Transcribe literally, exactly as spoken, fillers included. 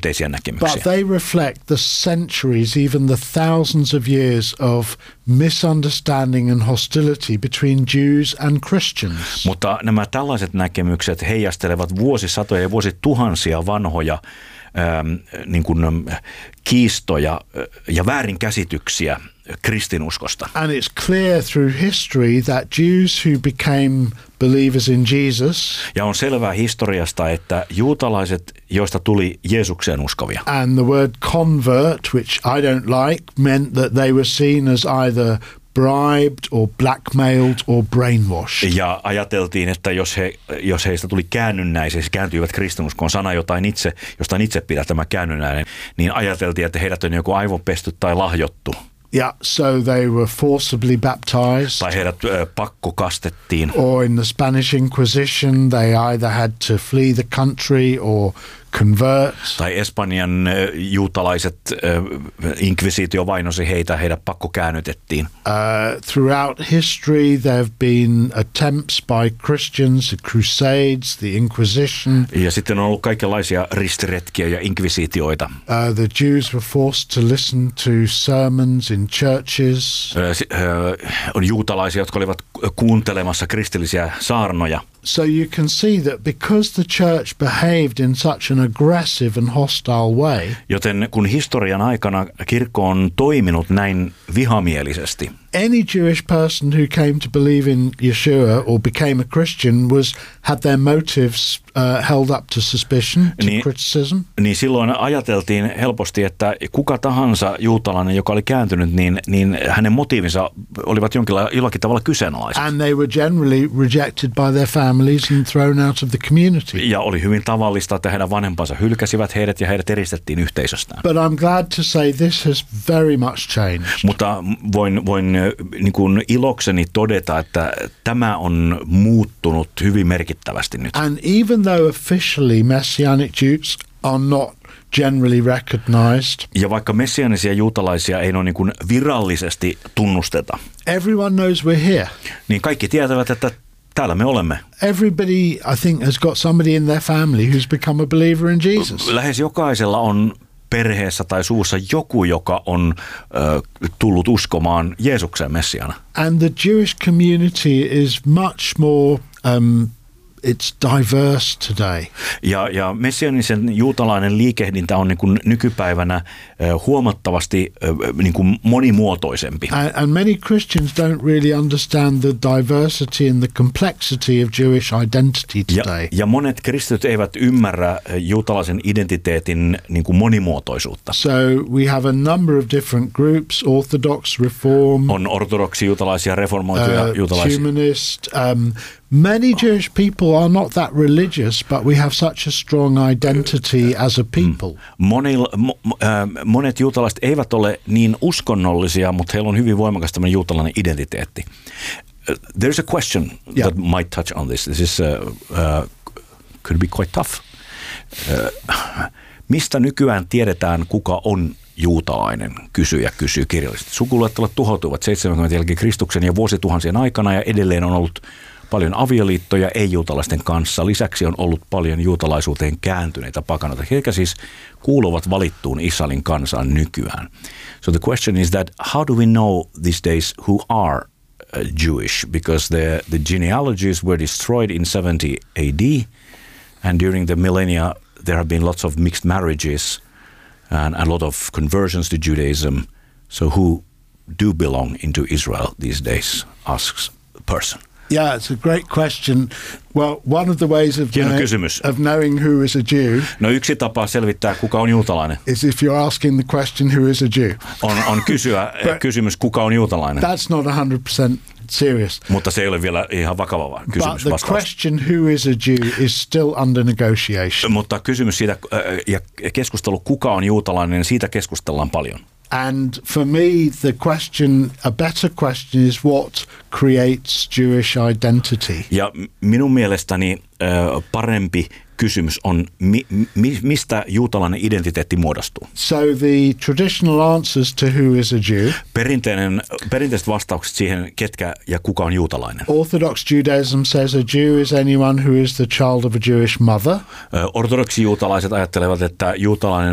myönteisiä näkemyksiä. But they reflect the centuries, even the thousands of years of misunderstanding and hostility between Jews and Christians. Mutta nämä tällaiset näkemykset heijastelevat vuosisatoja ja vuosituhansia vanhoja ähm, niin kuin, ähm, kiistoja ja väärinkäsityksiä kristinuskosta. And it's clear through history that Jews who became believers in Jesus, ja on selvää historiasta, että juutalaiset, joista tuli Jeesukseen uskovia, and the word convert, which I don't like, meant that they were seen as either bribed or blackmailed or brainwashed. Ja ajateltiin, että jos, he, jos heistä tuli käännynnäisiä, siis kääntyivät kristinuskoon, sana jotain itse, jostain itse pidä tämä käännynnäinen, niin ajateltiin, että heidät on joku aivopesty tai lahjottu. Yeah, so they were forcibly baptized. Tai heidät äh, pakkokastettiin. Or in the Spanish Inquisition, they either had to flee the country or convert. Tai Espanjan äh, juutalaiset äh, inkvisitio vainosi heitä, heidät pakkokäännytettiin. Uh, throughout history, there have been attempts by Christians, the Crusades, the Inquisition. Ja sitten on ollut kaikenlaisia ristiretkiä ja inkvisitioita. Uh, the Jews were forced to listen to sermons in churches. Äh, äh, on juutalaisia, jotka olivat kuuntelemassa kristillisiä saarnoja. So you can see that because the church behaved in such an aggressive and hostile way. Joten kun historian aikana kirkko on toiminut näin vihamielisesti, any Jewish person who came to believe in Yeshua or became a Christian was had their motives uh, held up to suspicion, to niin, criticism. Niin silloin ajateltiin helposti, että kuka tahansa juutalainen, joka oli kääntynyt, niin, niin hänen motiivinsa olivat jonkinlailla, jollakin tavalla kyseenalaiset. And they were generally rejected by their families and thrown out of the community. Ja oli hyvin tavallista, että heidän vanhempansa hylkäsivät heidät ja heidät eristettiin yhteisöstään. But I'm glad to say this has very much changed. Mutta voin, voin niin kuin ilokseni todeta, että tämä on muuttunut hyvin merkittävästi nyt. And even though officially Messianic Jews are not generally recognized, ja vaikka messiaanisia juutalaisia ei ole niin kuin virallisesti tunnusteta, everyone knows we're here. Niin kaikki tietävät, että täällä me olemme. Everybody, I think, has got somebody in their family who's become a believer in Jesus. Lähes jokaisella on perheessä tai suussa joku, joka on äh, tullut uskomaan Jeesuksen Messiana. And the Jewish community is much more, um, it's diverse today. Ja, ja messianisen juutalainen liikehdintä on niin kuin nykypäivänä äh, huomattavasti äh, niin kuin monimuotoisempi. And, and many Christians don't really understand the diversity and the complexity of Jewish identity today. Ja, ja monet kristityt eivät ymmärrä juutalaisen identiteetin niin kuin monimuotoisuutta. So we have a number of different groups, Orthodox, Reform, on ortodoksi juutalaisia, reformoituja uh, juutalaisia. Humanist. Um, many Jewish people are not that religious, but we have such a strong identity as a people. Monil, mo, äh, monet juutalaiset eivät ole niin uskonnollisia, mutta heillä on hyvin voimakas tämmöinen juutalainen identiteetti. Uh, there's a question yeah. that might touch on this. This is, uh, uh, could be quite tough. Uh, mistä nykyään tiedetään, kuka on juutalainen, kysyjä kysyy kirjallisesti. Sukuluettelut tuhoutuivat seitsemänkymmentä jälkeen Kristuksen ja vuosituhansien aikana ja edelleen on ollut paljon avioliittoja ei-juutalaisten kanssa. Lisäksi on ollut paljon juutalaisuuteen kääntyneitä pakanoita, jotka siis kuuluvat valittuun Israelin kansaan nykyään. So the question is that how do we know these days who are uh, Jewish? Because the, the genealogies were destroyed in seventy A D and during the millennia there have been lots of mixed marriages and a lot of conversions to Judaism. So who do belong into Israel these days, asks a person. Yeah, it's a great question. Well, one of the ways of, know, of knowing who is a Jew no, yksi tapa selvittää, kuka on juutalainen is if you're asking the question, who is a Jew? On, on kysyä kysymys, kuka on juutalainen. That's not one hundred percent serious. Mutta se ei ole vielä ihan vakava kysymys. But the question, who is a Jew, is still under negotiation. Mutta kysymys siitä ja keskustelu, kuka on juutalainen, siitä keskustellaan paljon. And for me, the question, a better question is what creates Jewish identity. Ja minun mielestäni äh, parempi kysymys on, mi, mi, mistä juutalainen identiteetti muodostuu. So the traditional answers to who is a Jew. Perinteinen, perinteiset vastaukset siihen, ketkä ja kuka on juutalainen. Orthodox Judaism says a Jew is anyone who is the child of a Jewish mother. Ortodoksi juutalaiset ajattelevat, että juutalainen